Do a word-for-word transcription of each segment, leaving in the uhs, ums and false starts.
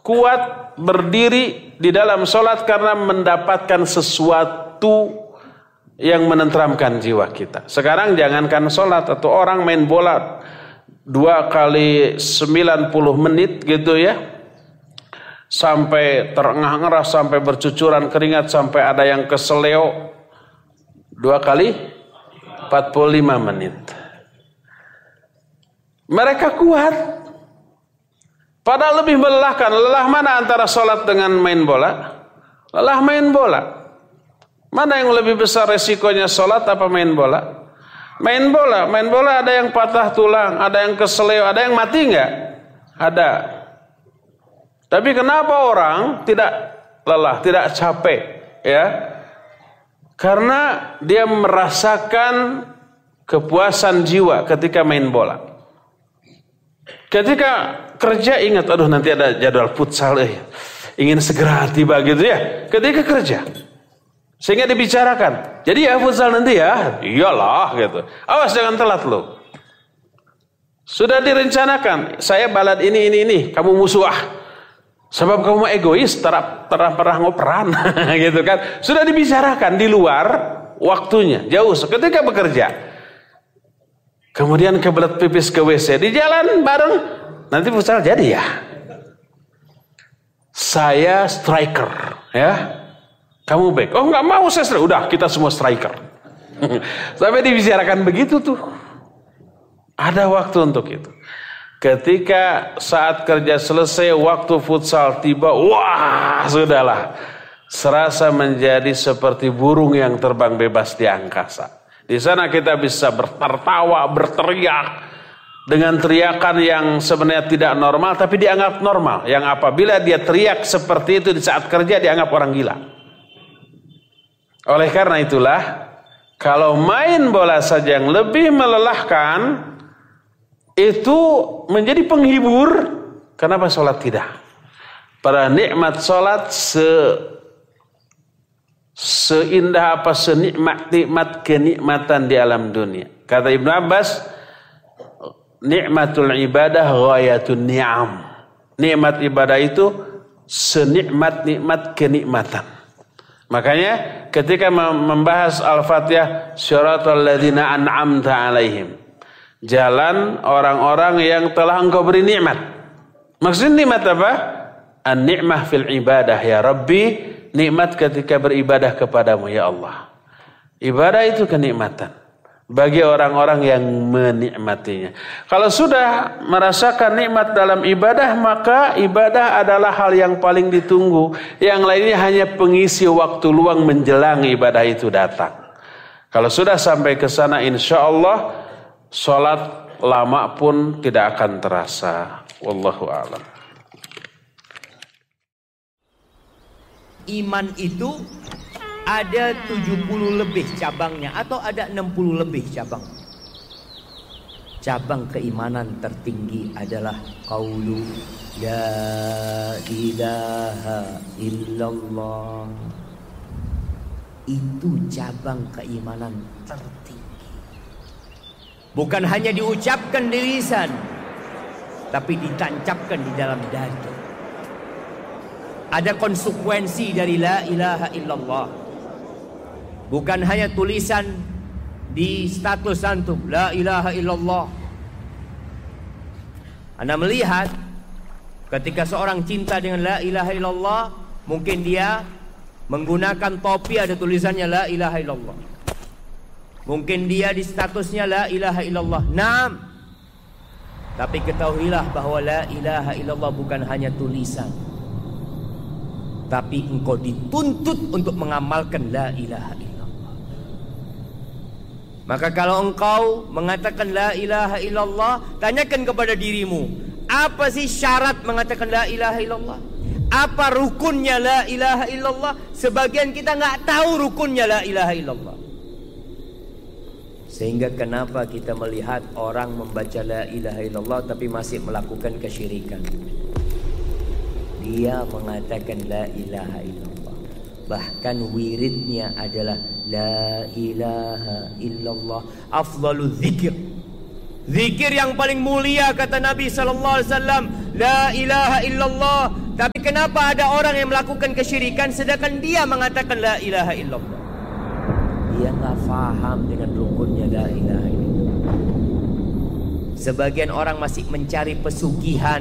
kuat berdiri di dalam sholat karena mendapatkan sesuatu yang menenteramkan jiwa kita. Sekarang jangankan sholat, atau orang main bola dua kali sembilan puluh menit gitu ya, sampai terengah-engah, sampai bercucuran keringat, sampai ada yang keseleo, dua kali empat puluh lima menit. Mereka kuat, padahal lebih melelahkan. Lelah mana antara sholat dengan main bola? Lelah main bola. Mana yang lebih besar resikonya, sholat apa main bola? Main bola, main bola ada yang patah tulang, ada yang keseleo, ada yang mati enggak? Ada. Tapi kenapa orang tidak lelah, tidak capek, ya? Karena dia merasakan kepuasan jiwa ketika main bola. Ketika kerja ingat, aduh nanti ada jadwal futsal, eh, ingin segera tiba gitu ya. Ketika kerja, sehingga dibicarakan, jadi ya futsal nanti ya, iyalah gitu. Awas jangan telat lo. Sudah direncanakan, saya balad ini ini ini, kamu musuh ah. Sebab kamu egois, terap terap pernah ngoperan, gitu kan? Sudah dibicarakan di luar waktunya, jauh. Ketika bekerja, kemudian kebelet pipis ke W C, di jalan bareng, nanti futsal jadi ya. Saya striker, ya. Kamu back. Oh nggak mau saya striker. Udah kita semua striker. Sampai dibicarakan begitu tuh. Ada waktu untuk itu. Ketika saat kerja selesai, waktu futsal tiba, wah sudahlah. Serasa menjadi seperti burung yang terbang bebas di angkasa. Di sana kita bisa bertertawa, berteriak dengan teriakan yang sebenarnya tidak normal, tapi dianggap normal. Yang apabila dia teriak seperti itu di saat kerja, dianggap orang gila. Oleh karena itulah, kalau main bola saja yang lebih melelahkan, itu menjadi penghibur. Kenapa sholat tidak? Pada nikmat sholat se seindah apa senikmat-nikmat kenikmatan di alam dunia. Kata Ibnu Abbas, nikmatul ibadah ghayatun ni'am. Nikmat ibadah itu senikmat-nikmat kenikmatan. Makanya ketika membahas Al-Fatihah, syiratal ladzina an'amta alaihim, jalan orang-orang yang telah engkau beri nikmat. Maksudnya nikmat apa? An-ni'mah fil ibadah ya Rabbi, nikmat ketika beribadah kepadamu ya Allah. Ibadah itu kenikmatan bagi orang-orang yang menikmatinya. Kalau sudah merasakan nikmat dalam ibadah, maka ibadah adalah hal yang paling ditunggu. Yang lainnya hanya pengisi waktu luang menjelang ibadah itu datang. Kalau sudah sampai ke sana, insya Allah sholat lama pun tidak akan terasa. Wallahu a'lam. Iman itu ada tujuh puluh lebih cabangnya, atau ada enam puluh lebih cabang. Cabang keimanan tertinggi adalah qaulu la ilaha illallah. Itu cabang keimanan tertinggi. Bukan hanya diucapkan di lisan, tapi ditancapkan di dalam dada. Ada konsekuensi dari la ilaha illallah. Bukan hanya tulisan di status antum, la ilaha illallah. Anda melihat ketika seorang cinta dengan la ilaha illallah, mungkin dia menggunakan topi ada tulisannya la ilaha illallah. Mungkin dia di statusnya la ilaha illallah. Naam. Tapi ketahuilah bahwa la ilaha illallah bukan hanya tulisan, tapi engkau dituntut untuk mengamalkan la ilaha illallah. Maka kalau engkau mengatakan la ilaha illallah, tanyakan kepada dirimu, apa sih syarat mengatakan la ilaha illallah? Apa rukunnya la ilaha illallah? Sebagian kita nggak tahu rukunnya la ilaha illallah. Sehingga kenapa kita melihat orang membaca la ilaha illallah tapi masih melakukan kesyirikan? Dia mengatakan la ilaha illallah, bahkan wiridnya adalah la ilaha illallah, afdalu dzikir. Zikir yang paling mulia kata Nabi sallallahu alaihi wasallam, la ilaha illallah Tapi kenapa ada orang yang melakukan kesyirikan sedangkan dia mengatakan la ilaha illallah? Dia nggak faham dengan rukunnya la ilaha illallah. Sebagian orang masih mencari pesugihan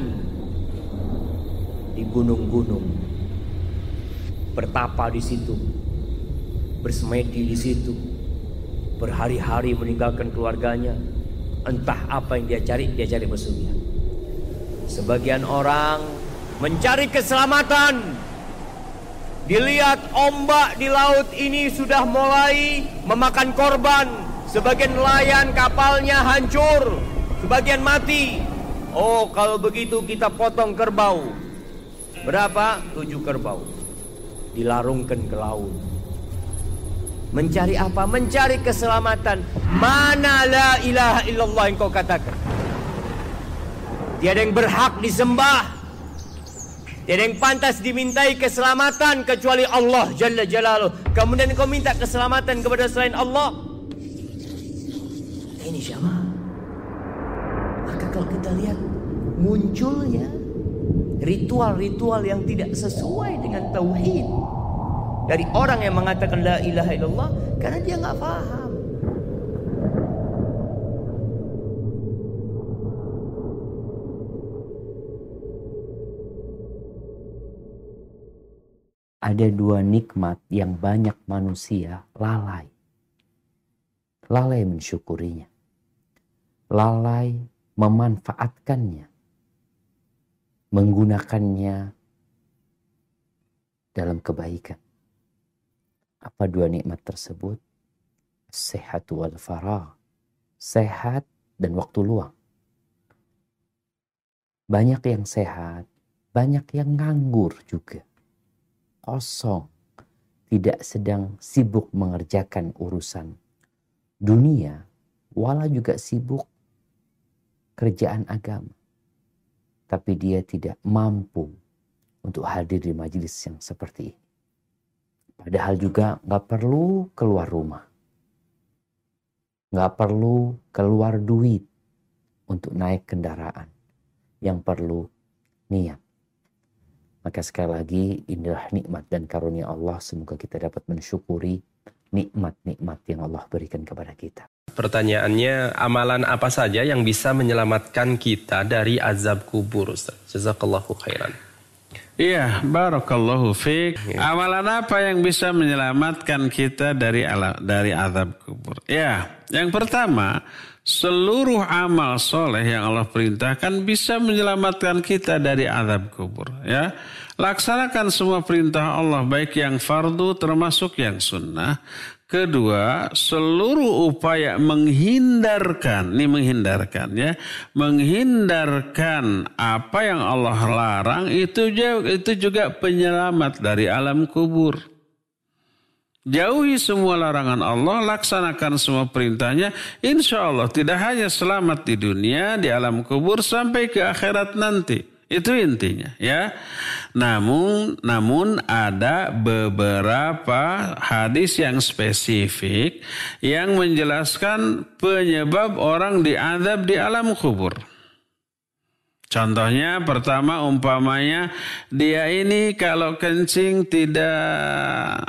di gunung-gunung, bertapa di situ, bersemedi di situ, berhari-hari meninggalkan keluarganya. Entah apa yang dia cari, dia cari pesugihan. Sebagian orang mencari keselamatan. Dilihat ombak di laut ini sudah mulai memakan korban. Sebagian nelayan kapalnya hancur, sebagian mati. Oh, kalau begitu kita potong kerbau. Berapa? Tujuh kerbau. Dilarungkan ke laut. Mencari apa? Mencari keselamatan. Mana la ilaha illallah yang kau katakan? Tiada yang berhak disembah, tiada yang pantas dimintai keselamatan kecuali Allah Jalla Jalaluh. Kemudian kau minta keselamatan kepada selain Allah. Ini siapa? Maka kalau kita lihat munculnya ritual-ritual yang tidak sesuai dengan tauhid dari orang yang mengatakan la ilaha illallah karena dia nggak paham. Ada dua nikmat yang banyak manusia lalai. Lalai mensyukurinya. Lalai memanfaatkannya. Menggunakannya dalam kebaikan. Apa dua nikmat tersebut? Sehat wal faragh. Sehat dan waktu luang. Banyak yang sehat, banyak yang nganggur juga. Kosong, tidak sedang sibuk mengerjakan urusan dunia, wala juga sibuk kerjaan agama. Tapi dia tidak mampu untuk hadir di majelis yang seperti ini. Padahal juga gak perlu keluar rumah. Gak perlu keluar duit untuk naik kendaraan. Yang perlu niat. Maka sekali lagi inilah nikmat dan karunia Allah. Semoga kita dapat mensyukuri nikmat-nikmat yang Allah berikan kepada kita. Pertanyaannya, amalan apa saja yang bisa menyelamatkan kita dari azab kubur, Ustaz? Jazakallahu khairan. Iya, barakallahu fiik. Ya. Amalan apa yang bisa menyelamatkan kita dari ala, dari azab kubur? Ya, yang pertama, seluruh amal soleh yang Allah perintahkan bisa menyelamatkan kita dari azab kubur. Ya, laksanakan semua perintah Allah, baik yang fardu termasuk yang sunnah. Kedua, seluruh upaya menghindarkan, ini menghindarkan ya, menghindarkan apa yang Allah larang itu itu juga penyelamat dari alam kubur. Jauhi semua larangan Allah, laksanakan semua perintahnya, insya Allah tidak hanya selamat di dunia, di alam kubur, sampai ke akhirat nanti. Itu intinya ya. Namun namun ada beberapa hadis yang spesifik yang menjelaskan penyebab orang diazab di alam kubur. Contohnya pertama umpamanya dia ini kalau kencing tidak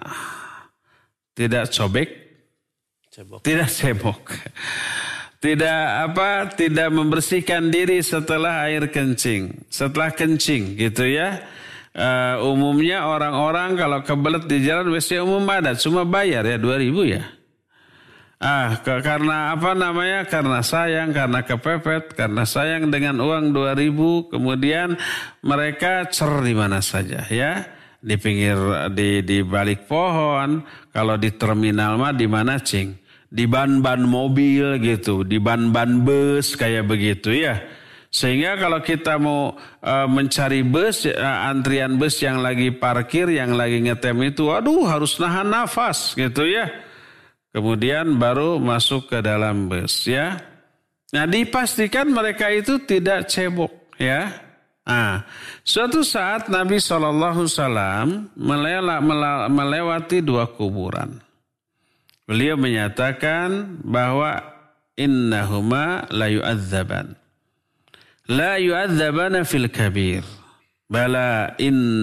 tidak sobek, cebok. tidak cebok. Tidak apa, tidak membersihkan diri setelah air kencing, setelah kencing gitu ya. Uh, umumnya orang-orang kalau kebelet di jalan W C umum ada, cuma bayar ya dua ribu ya. Ah, ke, karena apa namanya? Karena sayang, karena kepepet, karena sayang dengan uang dua ribu, kemudian mereka cer di mana saja ya. Di pinggir, di di balik pohon, kalau di terminal mah di mana cing? Di ban-ban mobil gitu, di ban-ban bus kayak begitu ya. Sehingga kalau kita mau uh, mencari bus, uh, antrian bus yang lagi parkir, yang lagi ngetem itu, aduh harus nahan nafas gitu ya. Kemudian baru masuk ke dalam bus ya. Nah dipastikan mereka itu tidak cebok ya. Nah, suatu saat Nabi shallallahu alaihi wasallam melewati dua kuburan. Beliau menyatakan bahwa innahuma la yu'adzaban. La yu'adzabana fil kabir. Bala in